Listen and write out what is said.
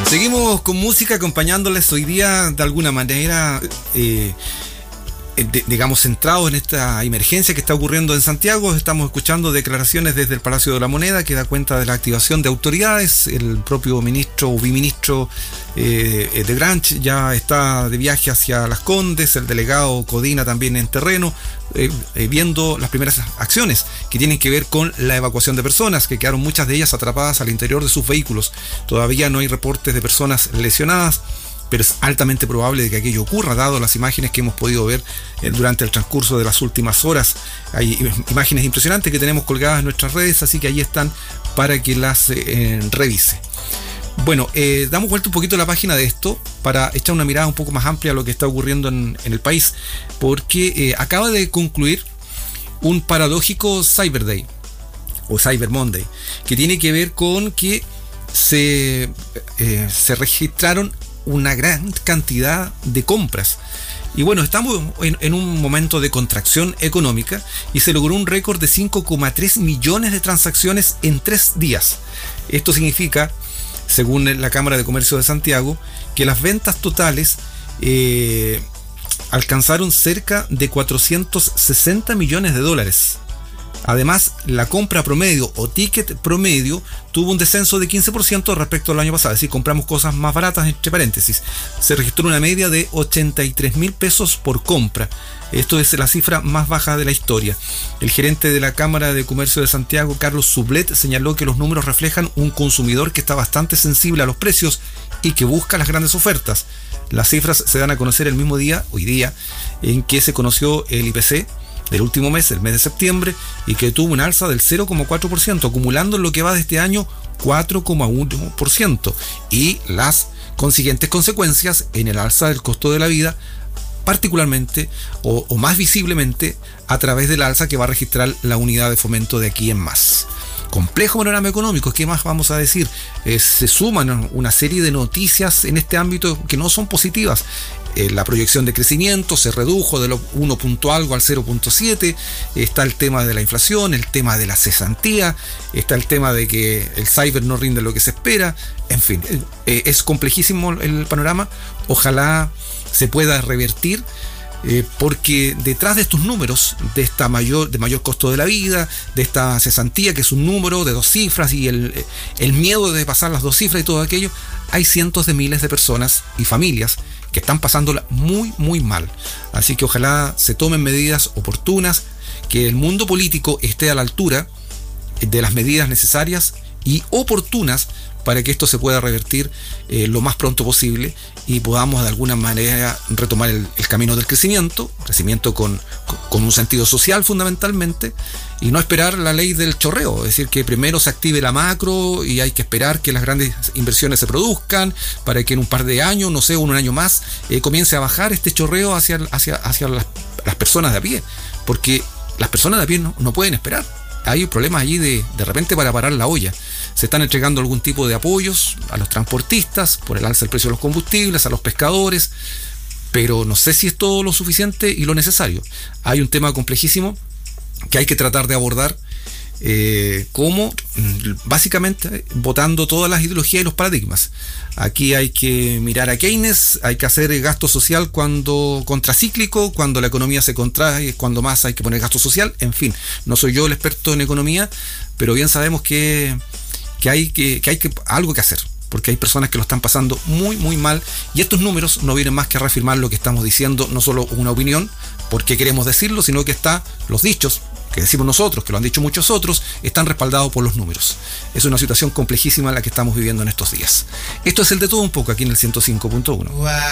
Seguimos con música acompañándoles hoy día de alguna manera, digamos, centrados en esta emergencia que está ocurriendo en Santiago. Estamos escuchando declaraciones desde el Palacio de la Moneda que da cuenta de la activación de autoridades. El propio ministro o biministro de Branch ya está de viaje hacia Las Condes, el delegado Codina también en terreno, viendo las primeras acciones que tienen que ver con la evacuación de personas, que quedaron muchas de ellas atrapadas al interior de sus vehículos. Todavía no hay reportes de personas lesionadas, pero es altamente probable de que aquello ocurra, dado las imágenes que hemos podido ver durante el transcurso de las últimas horas. Hay imágenes impresionantes que tenemos colgadas en nuestras redes, así que ahí están para que las revise. Bueno, damos vuelta un poquito a la página de esto para echar una mirada un poco más amplia a lo que está ocurriendo en el país, porque acaba de concluir un paradójico Cyber Day o Cyber Monday, que tiene que ver con que se registraron una gran cantidad de compras. Y bueno, estamos en un momento de contracción económica y se logró un récord de 5,3 millones de transacciones en 3 días. Esto significa, según la Cámara de Comercio de Santiago, que las ventas totales alcanzaron cerca de 460 millones de dólares. Además, la compra promedio o ticket promedio tuvo un descenso de 15% respecto al año pasado. Es decir, compramos cosas más baratas, entre paréntesis. Se registró una media de 83.000 pesos por compra. Esto es la cifra más baja de la historia. El gerente de la Cámara de Comercio de Santiago, Carlos Sublet, señaló que los números reflejan un consumidor que está bastante sensible a los precios y que busca las grandes ofertas. Las cifras se dan a conocer el mismo día, hoy día, en que se conoció el IPC del último mes, el mes de septiembre, y que tuvo un alza del 0,4%, acumulando en lo que va de este año 4,1%, y las consiguientes consecuencias en el alza del costo de la vida, particularmente o más visiblemente a través del alza que va a registrar la unidad de fomento de aquí en más. Complejo panorama económico, ¿qué más vamos a decir? Se suman una serie de noticias en este ámbito que no son positivas. La proyección de crecimiento se redujo de lo 1 punto algo al 0.7, está el tema de la inflación, el tema de la cesantía, está el tema de que el cyber no rinde lo que se espera, en fin, es complejísimo el panorama. Ojalá se pueda revertir, porque detrás de estos números, de mayor costo de la vida, de esta cesantía que es un número de 2 cifras y el miedo de pasar las 2 cifras y todo aquello, hay cientos de miles de personas y familias que están pasándola muy muy mal. Así que ojalá se tomen medidas oportunas, que el mundo político esté a la altura de las medidas necesarias y oportunas para que esto se pueda revertir lo más pronto posible y podamos de alguna manera retomar el camino del crecimiento con un sentido social fundamentalmente, y no esperar la ley del chorreo, es decir, que primero se active la macro y hay que esperar que las grandes inversiones se produzcan para que en un par de años, no sé, un año más, comience a bajar este chorreo hacia las personas de a pie, porque las personas de a pie no pueden esperar. Hay problemas allí de repente para parar la olla. Se están entregando algún tipo de apoyos a los transportistas por el alza del precio de los combustibles, a los pescadores, pero no sé si es todo lo suficiente y lo necesario. Hay un tema complejísimo que hay que tratar de abordar, como básicamente votando todas las ideologías y los paradigmas. Aquí hay que mirar a Keynes, hay que hacer gasto social cuando contracíclico, cuando la economía se contrae, cuando más hay que poner gasto social, en fin. No soy yo el experto en economía, pero bien sabemos que hay algo que hacer, porque hay personas que lo están pasando muy muy mal, y estos números no vienen más que a reafirmar lo que estamos diciendo, no solo una opinión porque queremos decirlo, sino que los dichos que decimos nosotros, que lo han dicho muchos otros, están respaldados por los números. Es una situación complejísima la que estamos viviendo en estos días. Esto es el de todo un poco aquí en el 105.1.